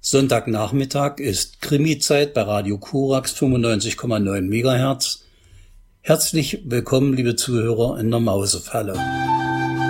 Sonntagnachmittag ist Krimi-Zeit bei Radio Korax 95,9 MHz. Herzlich willkommen, liebe Zuhörer, in der Mausefalle.